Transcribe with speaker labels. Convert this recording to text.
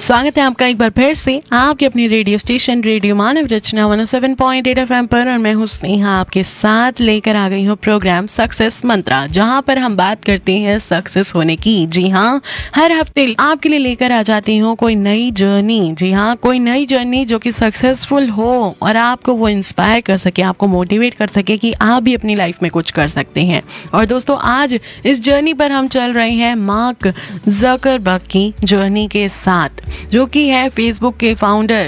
Speaker 1: स्वागत है आपका एक बार फिर से आपके अपने रेडियो स्टेशन रेडियो मानव रचना 107.8 FM पर। और मैं हूँ स्नेहा, आपके साथ लेकर आ गई हूँ प्रोग्राम सक्सेस मंत्रा, जहाँ पर हम बात करते हैं सक्सेस होने की। जी हाँ, हर हफ्ते आपके लिए लेकर आ जाती हूँ कोई नई जर्नी। जी हाँ, कोई नई जर्नी जो कि सक्सेसफुल हो और आपको वो इंस्पायर कर सके, आपको मोटिवेट कर सके कि आप भी अपनी लाइफ में कुछ कर सकते हैं। और दोस्तों, आज इस जर्नी पर हम चल रहे हैं मार्क ज़करबर्ग की जर्नी के साथ, जो कि है फेसबुक के फाउंडर